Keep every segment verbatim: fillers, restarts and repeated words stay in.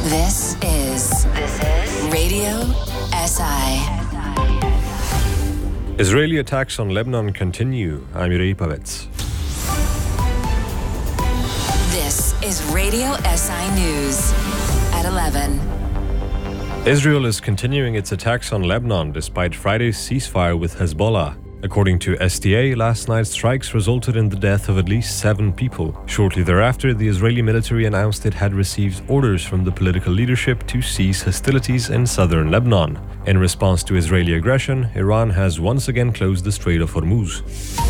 This is this is Radio S I. Israeli attacks on Lebanon continue. I'm Yuri Pavets. This is Radio S I News at eleven. Israel is continuing its attacks on Lebanon despite Friday's ceasefire with Hezbollah. According to S D A, last night's strikes resulted in the death of at least seven people. Shortly thereafter, the Israeli military announced it had received orders from the political leadership to cease hostilities in southern Lebanon. In response to Israeli aggression, Iran has once again closed the Strait of Hormuz.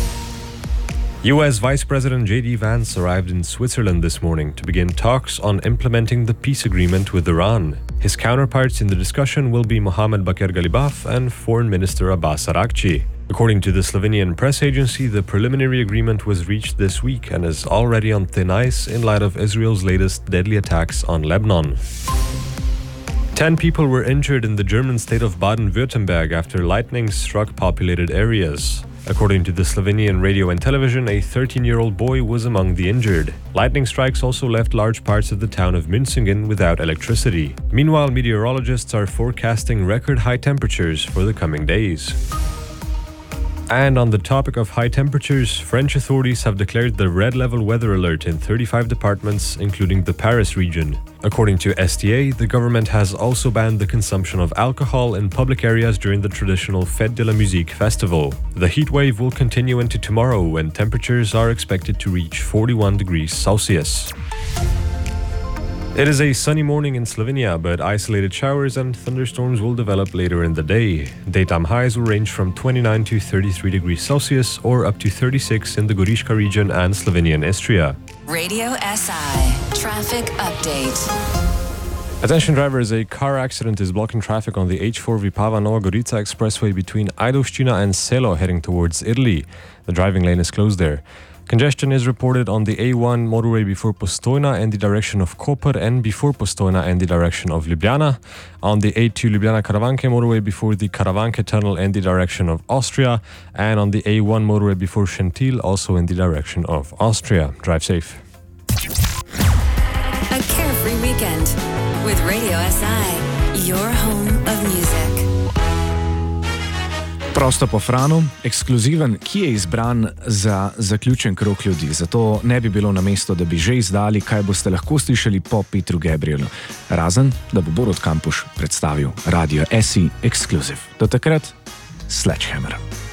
U S Vice President J D Vance arrived in Switzerland this morning to begin talks on implementing the peace agreement with Iran. His counterparts in the discussion will be Mohamed Bakir Galibaf and Foreign Minister Abbas Araghchi. According to the Slovenian press agency, the preliminary agreement was reached this week and is already on thin ice in light of Israel's latest deadly attacks on Lebanon. Ten people were injured in the German state of Baden-Württemberg after lightning struck populated areas. According to the Slovenian radio and television, a thirteen-year-old boy was among the injured. Lightning strikes also left large parts of the town of Münzingen without electricity. Meanwhile, meteorologists are forecasting record high temperatures for the coming days. And on the topic of high temperatures, French authorities have declared the red level weather alert in thirty-five departments, including the Paris region. According to S T A, the government has also banned the consumption of alcohol in public areas during the traditional Fête de la Musique festival. The heat wave will continue into tomorrow when temperatures are expected to reach forty-one degrees Celsius. It is a sunny morning in Slovenia, but isolated showers and thunderstorms will develop later in the day. Daytime highs will range from twenty-nine to thirty-three degrees Celsius or up to thirty-six in the Goriška region and Slovenian Istria. Radio S I Traffic Update. Attention drivers, a car accident is blocking traffic on the H four Vipava Nova Gorica expressway between Ajdovščina and Selo heading towards Italy. The driving lane is closed there. Congestion is reported on the A one motorway before Postojna and the direction of Koper and before Postojna and the direction of Ljubljana. On the A two Ljubljana-Karavanke motorway before the Karavanke tunnel and the direction of Austria. And on the A one motorway before Šentilj, also in the direction of Austria. Drive safe. A carefree weekend with Radio S I, your home of music. Prosto po Franu, ekskluziven, ki je izbran za zaključen krog ljudi. Zato ne bi bilo na mesto, da bi že izdali, kaj boste lahko slišali po Petru Gabrielu. Razen, da bo Borut Kampuš predstavil Radio S I Exclusive. Do takrat, Sledgehammer.